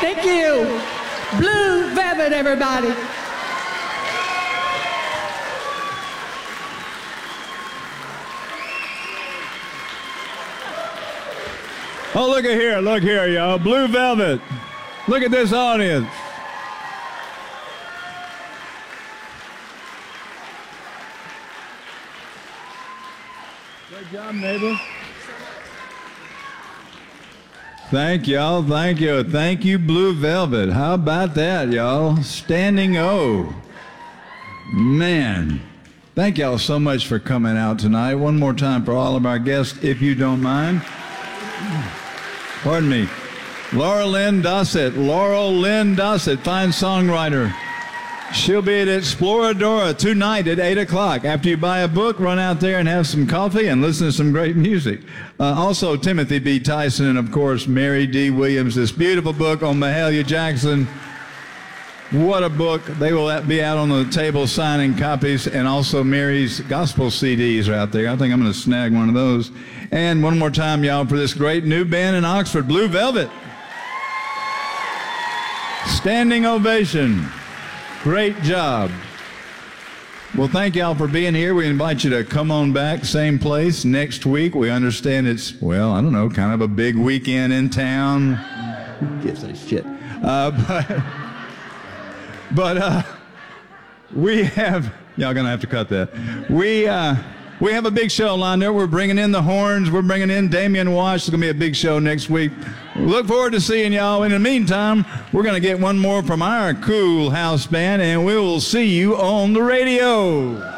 Thank you. Blue Velvet, everybody. Oh, look here, y'all. Blue Velvet. Look at this audience. Great job, neighbor. Thank y'all. Thank you. Thank you, Blue Velvet. How about that, y'all? Standing O. Man. Thank y'all so much for coming out tonight. One more time for all of our guests, if you don't mind. Pardon me. Laurel Lynn Dossett, fine songwriter. She'll be at Exploradora tonight at 8 o'clock. After you buy a book, run out there and have some coffee and listen to some great music. Also, Timothy B. Tyson and, of course, Mary D. Williams. This beautiful book on Mahalia Jackson. What a book. They will be out on the table signing copies, and also Mary's gospel CDs are out there. I think I'm going to snag one of those. And one more time, y'all, for this great new band in Oxford, Blue Velvet. Standing ovation. Great job. Well, thank y'all for being here. We invite you to come on back, same place, next week. We understand it's, well, I don't know, kind of a big weekend in town. Who gives a shit? But we have, y'all gonna have to cut that. We have a big show lined up. We're bringing in the horns. We're bringing in Damian Wash. It's gonna be a big show next week. Look forward to seeing y'all. In the meantime, we're gonna get one more from our cool house band, and we will see you on the radio.